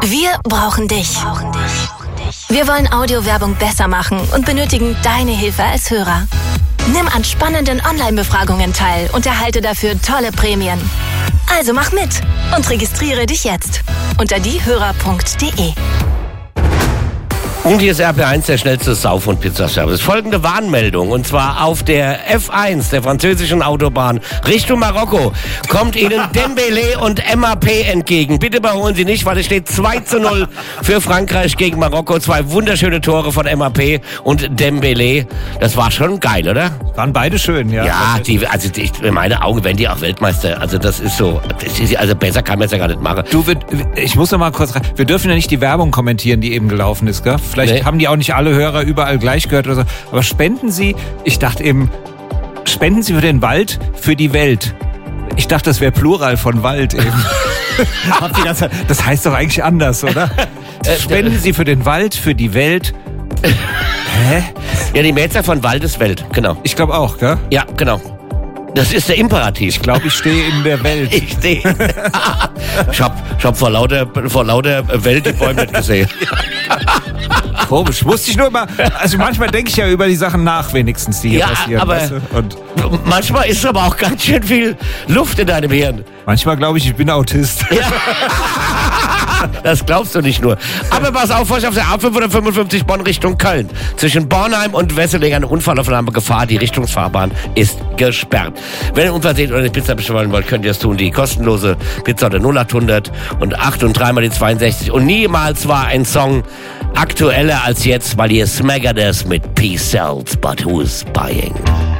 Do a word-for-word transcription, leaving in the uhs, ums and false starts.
Wir brauchen dich. Wir wollen Audiowerbung besser machen und benötigen deine Hilfe als Hörer. Nimm an spannenden Online-Befragungen teil und erhalte dafür tolle Prämien. Also mach mit und registriere dich jetzt unter diehörer punkt de. Und hier ist R P eins, der schnellste Sauf- und Pizzaservice. Folgende Warnmeldung, und zwar auf der F eins, der französischen Autobahn, Richtung Marokko, kommt Ihnen Dembélé und M A P entgegen. Bitte überholen Sie nicht, weil es steht zwei zu null für Frankreich gegen Marokko. Zwei wunderschöne Tore von M A P und Dembélé. Das war schon geil, oder? Waren beide schön, ja. Ja, die, also ich, in meinen Augen werden die auch Weltmeister. Also das ist so, das ist, also besser kann man es ja gar nicht machen. Du, wir, ich muss noch mal kurz rein. Wir dürfen ja nicht die Werbung kommentieren, die eben gelaufen ist, gell? Vielleicht nee. haben die auch nicht alle Hörer überall gleich gehört oder so. Aber spenden Sie, ich dachte eben, spenden Sie für den Wald, für die Welt. Ich dachte, das wäre Plural von Wald eben. das, das heißt doch eigentlich anders, oder? Spenden Sie für den Wald, für die Welt. Hä? Ja, die Mehrzahl von Wald ist Welt, genau. Ich glaube auch, gell? Ja, genau. Das ist der Imperativ. Ich glaube, ich stehe in der Welt. Ich stehe. ich hab, ich hab vor lauter, vor lauter Welt die Bäume nicht gesehen. Komisch. Wusste ich nur mal, also manchmal denke ich ja über die Sachen nach, wenigstens, die hier ja, passieren. Aber weißt du? Und manchmal ist aber auch ganz schön viel Luft in deinem Hirn. Manchmal glaube ich, ich bin Autist. Ja. Das glaubst du nicht nur. Aber pass auf, auf der A fünfhundertfünfundfünfzig Bonn Richtung Köln. Zwischen Bornheim und Wesseling eine Unfallaufnahme Gefahr. Die Richtungsfahrbahn ist gesperrt. Wenn ihr einen Unfall seht oder eine Pizza bestellen wollt, könnt ihr es tun. Die kostenlose Pizza der null acht hundert und acht und dreimal die zweiundsechzig. Und niemals war ein Song aktueller als jetzt, weil ihr Smaggert es mit Peace Sells, but who's buying?